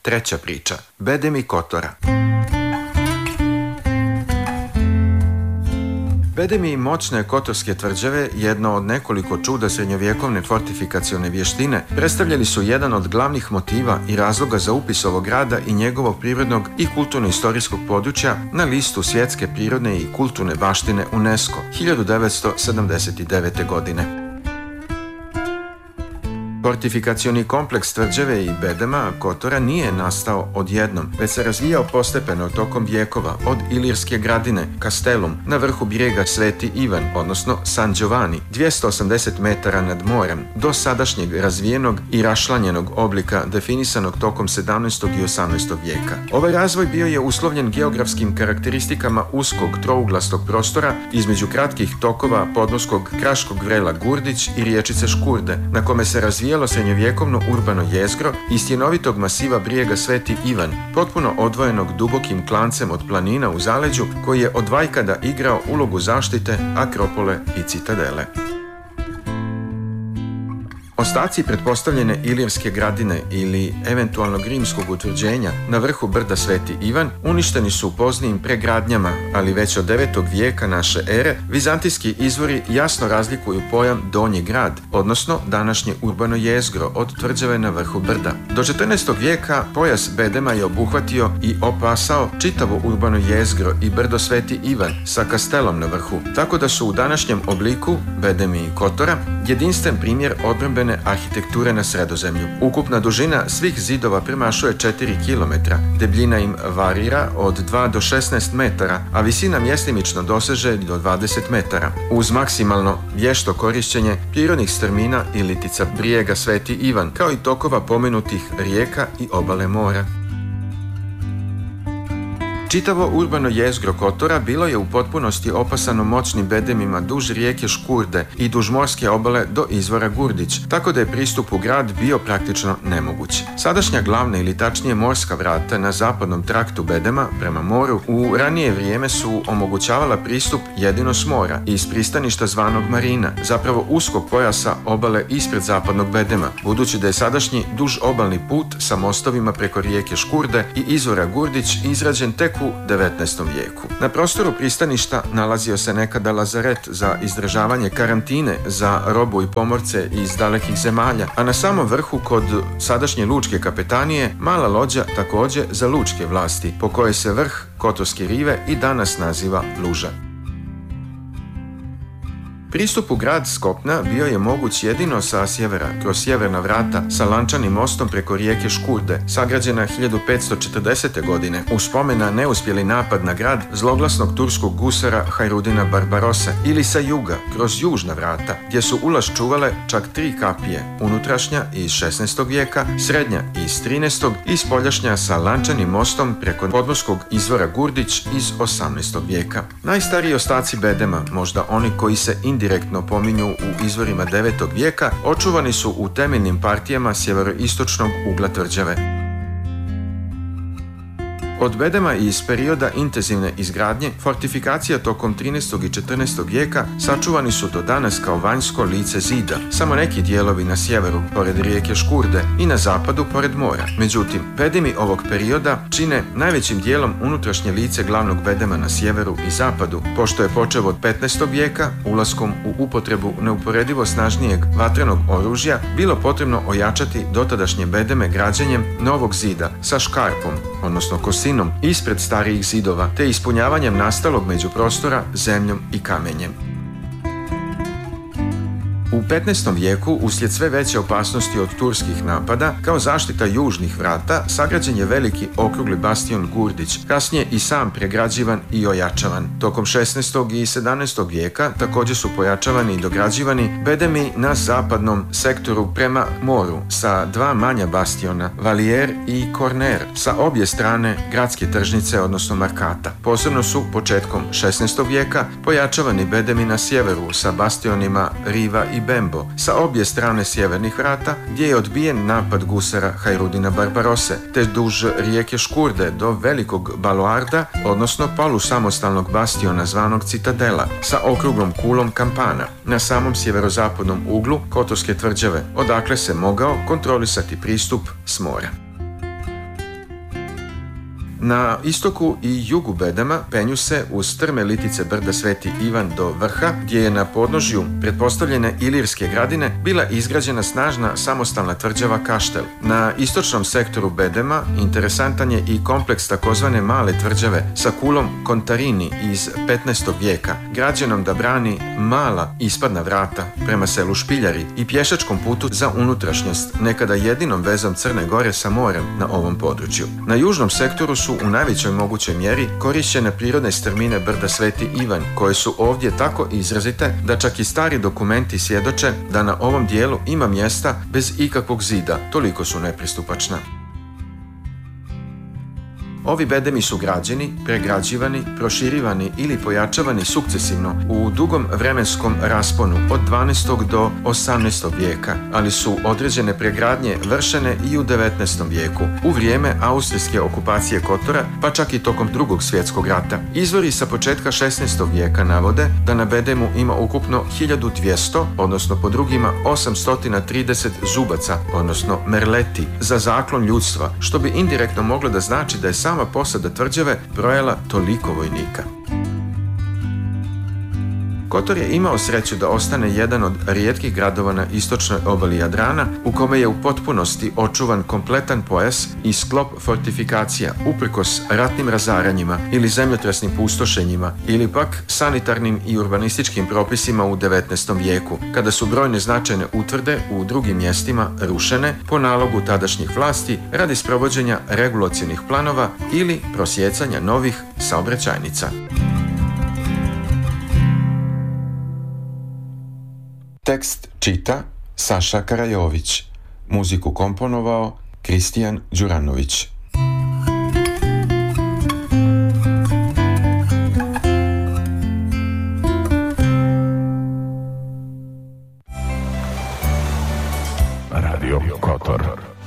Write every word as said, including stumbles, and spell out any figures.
Treća priča. Bedemi Kotora. Bedemi moćne kotorske tvrđave, jedno od nekoliko čuda srednjovjekovne fortifikacione vještine, predstavljali su jedan od glavnih motiva i razloga za upis ovog grada i njegovog prirodnog i kulturno-istorijskog područja na listu svjetske prirodne i kulturne baštine UNESCO hiljadu devetsto sedamdeset devete. godine. Fortifikacioni kompleks tvrđave i bedema Kotora nije nastao odjednom, već se razvijao postepeno tokom vjekova od Ilirske gradine, Castellum, na vrhu brijega Sveti Ivan, odnosno San Giovanni, dvjesto osamdeset metara nad morem, do sadašnjeg razvijenog i rašlanjenog oblika definisanog tokom sedamnaestog i osamnaestog vijeka. Ovaj razvoj bio je uslovljen geografskim karakteristikama uskog trouglastog prostora između kratkih tokova podmorskog kraškog vrela Gurdić i riječice Škurde, na kome se razvijalo srednjovjekovno urbano jezgro i stjenovitog masiva brijega Sveti Ivan, potpuno odvojenog dubokim klancem od planina u zaleđu, koji je od vajkada igrao ulogu zaštite akropole i citadele. Ostaci pretpostavljene Ilirske gradine ili eventualnog rimskog utvrđenja na vrhu brda Sveti Ivan uništeni su poznijim pregradnjama, ali već od devetog vijeka naše ere vizantijski izvori jasno razlikuju pojam Donji grad, odnosno današnje urbano jezgro od tvrđave na vrhu brda. Do četrnaestog vijeka pojas bedema je obuhvatio i opasao čitavo urbano jezgro i brdo Sveti Ivan sa kastelom na vrhu, tako da su u današnjem obliku bedemi i Kotora jedinstven primjer odbrambene arhitekture na Sredozemlju. Ukupna dužina svih zidova premašuje četiri kilometra, debljina im varira od dva do šesnaest metara, a visina mjestimično doseže do dvadeset metara, uz maksimalno vješto korišćenje prirodnih strmina i litica brijega Sveti Ivan, kao i tokova pomenutih rijeka i obale mora. Čitavo urbano jezgro Kotora bilo je u potpunosti opasano moćnim bedemima duž rijeke Škurde i duž morske obale do izvora Gurdić, tako da je pristup u grad bio praktično nemoguć. Sadašnja glavna ili tačnije morska vrata na zapadnom traktu bedema prema moru u ranije vrijeme su omogućavala pristup jedino s mora i iz pristaništa zvanog Marina, zapravo uskog pojasa obale ispred zapadnog bedema, budući da je sadašnji duž obalni put sa mostovima preko rijeke Škurde i izvora Gurdić izrađen tek u devetnaestom vijeku. Na prostoru pristaništa nalazio se nekada lazaret za izdržavanje karantine za robu i pomorce iz dalekih zemalja, a na samom vrhu kod sadašnje lučke kapetanije mala lođa također za lučke vlasti, po kojoj se vrh Kotorske rive i danas naziva Luža. Pristup u grad s kopna bio je moguć jedino sa sjevera, kroz sjeverna vrata sa lančanim mostom preko rijeke Škurde, sagrađena hiljadu petsto četrdesete. godine, u spomen na neuspjeli napad na grad zloglasnog turskog gusara Hajrudina Barbarose, ili sa juga, kroz južna vrata, gdje su ulaz čuvale čak tri kapije, unutrašnja iz šesnaestog vijeka, srednja iz trinaestog i spoljašnja sa lančanim mostom preko podmorskog izvora Gurdić iz osamnaestog vijeka. Najstariji ostaci bedema, možda oni koji se indirektno pominju u izvorima devetog vijeka, očuvani su u temeljnim partijama sjeveroistočnog ugla tvrđave. Od bedema i iz perioda intenzivne izgradnje, fortifikacija tokom trinaestog i četrnaestog vijeka sačuvani su do danas kao vanjsko lice zida, samo neki dijelovi na sjeveru, pored rijeke Škurde, i na zapadu, pored mora. Međutim, bedemi ovog perioda čine najvećim dijelom unutrašnje lice glavnog bedema na sjeveru i zapadu, pošto je počeo od petnaestog vijeka, ulaskom u upotrebu neuporedivo snažnijeg vatrenog oružja, bilo potrebno ojačati dotadašnje bedeme građenjem novog zida sa škarpom, odnosno kosinom, ispred starijih zidova, te ispunjavanjem nastalog međuprostora zemljom i kamenjem. U petnaestom vijeku, uslijed sve veće opasnosti od turskih napada, kao zaštita južnih vrata, sagrađen je veliki okrugli bastion Gurdić, kasnije i sam pregrađivan i ojačavan. Tokom šesnaestog i sedamnaestog vijeka također su pojačavani i dograđivani bedemi na zapadnom sektoru prema moru, sa dva manja bastiona, Valier i Corner, sa obje strane gradske tržnice, odnosno markata. Posebno su početkom šesnaestog vijeka pojačavani bedemi na sjeveru sa bastionima Riva i Bembo, sa obje strane sjevernih vrata, gdje je odbijen napad gusara Hajrudina Barbarose, te duž rijeke Škurde do velikog baluarda, odnosno polu samostalnog bastiona zvanog Citadela, sa okruglom kulom kampana, na samom sjeverozapadnom uglu Kotorske tvrđave, odakle se mogao kontrolisati pristup s mora. Na istoku i jugu bedema penju se uz strme litice brda Sveti Ivan do vrha, gdje je na podnožju pretpostavljene Ilirske gradine bila izgrađena snažna samostalna tvrđava Kaštel. Na istočnom sektoru bedema interesantan je i kompleks takozvane male tvrđave sa kulom Kontarini iz petnaestog vijeka, građenom da brani mala ispadna vrata prema selu Špiljari i pješačkom putu za unutrašnjost, nekada jedinom vezom Crne Gore sa morem na ovom području. Na južnom sektoru su u najvećoj mogućoj mjeri korišćene prirodne strmine brda Sveti Ivan, koje su ovdje tako izrazite da čak i stari dokumenti svjedoče da na ovom dijelu ima mjesta bez ikakvog zida, toliko su nepristupačna. Ovi bedemi su građeni, pregrađivani, proširivani ili pojačavani sukcesivno u dugom vremenskom rasponu od dvanaestog do osamnaestog vijeka, ali su određene pregradnje vršene i u devetnaestom vijeku, u vrijeme austrijske okupacije Kotora, pa čak i tokom drugog svjetskog rata. Izvori sa početka šesnaestog vijeka navode da na bedemu ima ukupno hiljadu dvjesto, odnosno po drugima osamsto trideset zubaca, odnosno merleti, za zaklon ljudstva, što bi indirektno moglo da znači da je sam sama posada tvrđave brojala toliko vojnika. Kotor je imao sreću da ostane jedan od rijetkih gradova na istočnoj obali Jadrana u kome je u potpunosti očuvan kompletan pojas i sklop fortifikacija uprkos ratnim razaranjima ili zemljotresnim pustošenjima ili pak sanitarnim i urbanističkim propisima u devetnaestom vijeku, kada su brojne značajne utvrde u drugim mjestima rušene po nalogu tadašnjih vlasti radi sprovođenja regulacionih planova ili prosjecanja novih saobraćajnica. Tekst čita Saša Karajović, muziku komponovao Kristijan Đuranović. Radio Kotor.